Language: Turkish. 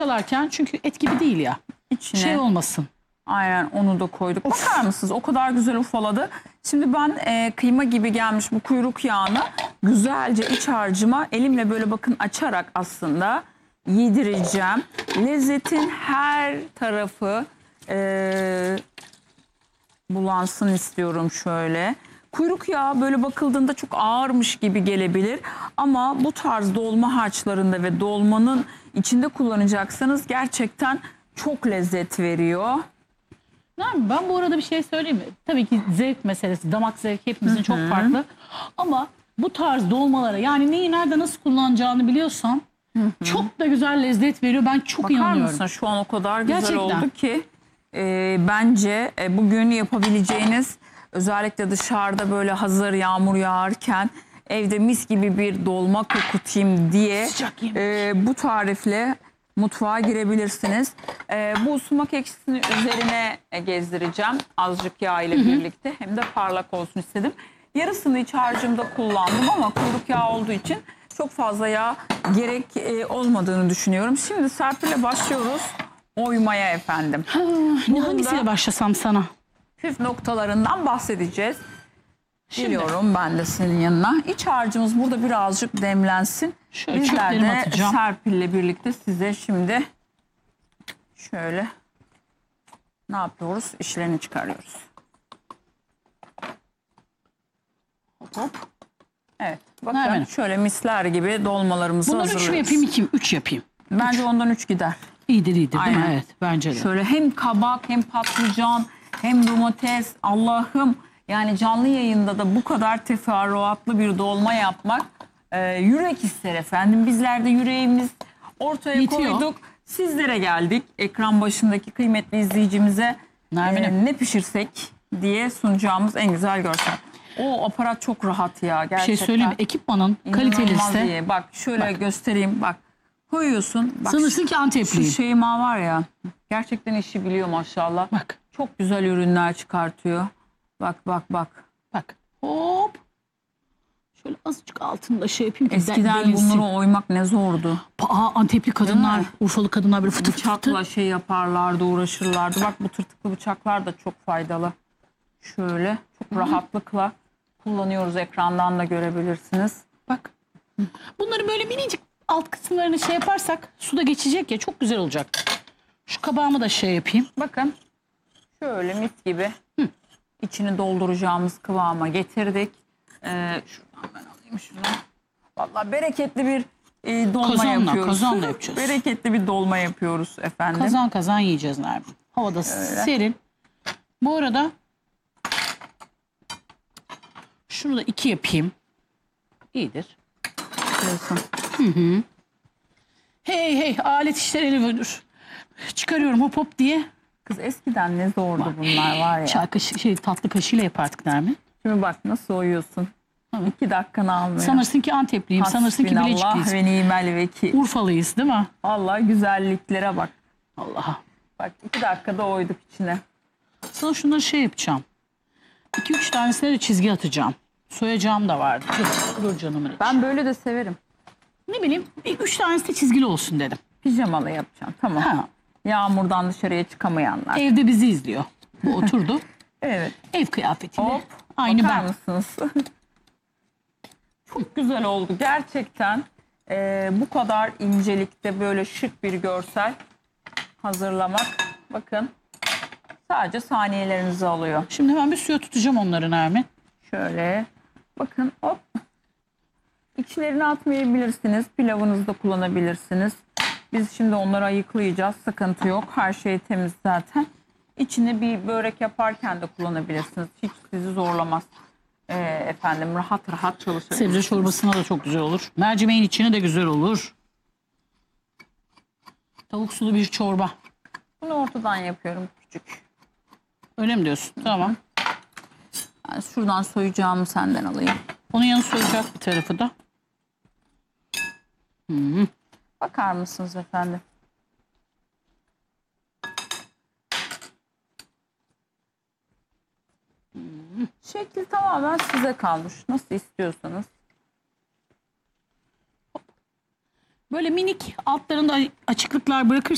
Çalarken çünkü et gibi değil ya. İçine. Şey olmasın. Aynen, onu da koyduk. Bakar mısınız? O kadar güzel ufaladı. Şimdi ben kıyma gibi gelmiş bu kuyruk yağını güzelce iç harcıma elimle böyle bakın açarak aslında yedireceğim. Lezzetin her tarafı bulansın istiyorum şöyle. Kuyruk yağı böyle bakıldığında çok ağırmış gibi gelebilir. Ama bu tarz dolma harçlarında ve dolmanın içinde kullanacaksanız gerçekten çok lezzet veriyor. Ben bu arada bir şey söyleyeyim mi? Tabii ki zevk meselesi, damak zevki hepimizin çok farklı. Ama bu tarz dolmalara yani neyi nerede nasıl kullanacağını biliyorsan çok da güzel lezzet veriyor. Ben çok Bakar inanıyorum. mısın? Şu an o kadar güzel Gerçekten oldu ki bence bugün yapabileceğiniz, özellikle dışarıda böyle hazır yağmur yağarken evde mis gibi bir dolma kokutayım diye bu tarifle mutfağa girebilirsiniz. Bu sumak ekşisini üzerine gezdireceğim azıcık yağ ile birlikte, hem de parlak olsun istedim. Yarısını iç harcımda kullandım ama kuyruk yağı olduğu için çok fazla yağ gerek olmadığını düşünüyorum. Şimdi Serpil'le başlıyoruz oymaya efendim. Hangisiyle başlasam sana? Püf noktalarından bahsedeceğiz. Geliyorum ben de senin yanına. İç harcımız burada birazcık demlensin. Şöyle Bizler çöplerimi de atacağım. Serpil'le birlikte size şimdi şöyle ne yapıyoruz? İşlerini çıkarıyoruz. Hop. Evet. Bakın Nermin. şöyle misler gibi dolmalarımızı Bunları 3 mü hazırlıyoruz. yapayım 2 mi? 3 yapayım. Bence ondan 3 gider. İyidir değil mi? Aynen. Evet bence de. Şöyle hem kabak hem patlıcan hem domates, Allah'ım, yani canlı yayında da bu kadar teferruatlı bir dolma yapmak yürek ister efendim. Bizler de yüreğimiz ortaya Yetiyor. koyduk. Sizlere geldik. Ekran başındaki kıymetli izleyicimize ne pişirsek diye sunacağımız en güzel görsel. O aparat çok rahat ya gerçekten. Bir şey söyleyeyim mi? Ekipmanın İnanılmaz kalitelisi. iyi. Bak şöyle göstereyim bak. Koyuyorsun. Bak, Sanırsın ki Antepliyim. şu Şeyma var ya, gerçekten işi biliyor maşallah. Bak. Çok güzel ürünler çıkartıyor. Bak bak bak. Bak. Hop. Şöyle azıcık altında şey yapayım ki Eskiden delinsin. bunları oymak ne zordu. Antepli kadınlar, Değil mi? Urfalı kadınlar böyle fıtı fıtı Bıçakla fıtı. şey yaparlardı, uğraşırlardı. Bak bu tırtıklı bıçaklar da çok faydalı. Şöyle çok rahatlıkla kullanıyoruz, ekrandan da görebilirsiniz. Bak. Bunları böyle minicik alt kısımlarını şey yaparsak suda geçecek ya, çok güzel olacak. Şu kabağımı da şey yapayım. Bakın şöyle mis gibi içini dolduracağımız kıvama getirdik. Şuradan ben alayım şunu. Vallahi bereketli bir dolma yapıyoruz. Kazanla yapacağız. Bereketli bir dolma yapıyoruz efendim. Kazan kazan yiyeceğiz Nermin. Havada serin. Bu arada şunu da 2 yapayım. İyidir. Diyorsun. Hey hey, alet işleri müdür. Çıkarıyorum hop hop diye. Kız eskiden ne zordu bunlar var ya. Çay kaşığı, tatlı kaşığıyla yapardık Nermin. Şimdi bak nasıl oyuyorsun. 2 dakikanı almıyor. Sanırsın ki Antepliyim. Sanırsın ki Hasbinallah Bilecikliyiz. ve nimel vekil. Urfalıyız değil mi? Vallahi güzelliklere bak. Allah'a. Bak 2 dakikada oyduk içine. Sana şunları şey yapacağım. 2-3 tanesine de çizgi atacağım. Soyacağım da vardı. Dur canımın içi. Ben böyle de severim. Ne bileyim 3 tanesi de çizgili olsun dedim. Pijamalı yapacağım. Tamam. Ha. Yağmurdan dışarıya çıkamayanlar. Evde bizi izliyor. Bu oturdu. Evet. Ev kıyafetiyle. Hop. Aynı Bakar ben. mısınız? Çok güzel oldu. Gerçekten bu kadar incelikte böyle şık bir görsel hazırlamak. Bakın. Sadece saniyelerinizi alıyor. Şimdi hemen bir suya tutacağım onları Nermin. Şöyle. Bakın hop. İçlerini atmayabilirsiniz. Pilavınızda kullanabilirsiniz. Biz şimdi onları ayıklayacağız. Sıkıntı yok. Her şey temiz zaten. İçine bir börek yaparken de kullanabilirsiniz. Hiç sizi zorlamaz. Efendim rahat rahat çalışabilirsiniz. Sebze çorbasına da çok güzel olur. Mercimeğin içine de güzel olur. Tavuk sulu bir çorba. Bunu ortadan yapıyorum küçük. Öyle mi diyorsun? Tamam. Yani şuradan soyacağımı senden alayım. Onun yanı soyacak bir tarafı da. Bakar mısınız efendim? Şekli tamamen size kalmış. Nasıl istiyorsanız. Böyle minik altlarında açıklıklar bırakırsanız